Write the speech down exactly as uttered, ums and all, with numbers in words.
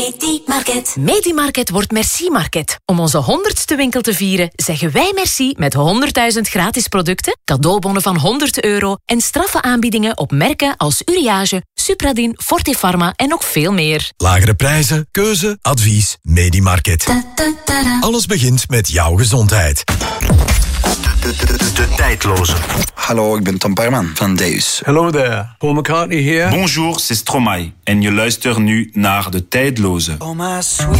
Medi-Market. Medi-Market wordt Merci-Market. Om onze honderdste winkel te vieren, zeggen wij merci met honderdduizend gratis producten, cadeaubonnen van honderd euro en straffe aanbiedingen op merken als Uriage, Supradin, Fortifarma en nog veel meer. Lagere prijzen, keuze, advies, Medi-Market. Alles begint met jouw gezondheid. De, de, de, de tijdloze. Hallo, ik ben Tom Parman van Deus. Hello there, Paul McCartney here. Bonjour, c'est Stromae. En je luistert nu naar De Tijdloze. Oh, my sweet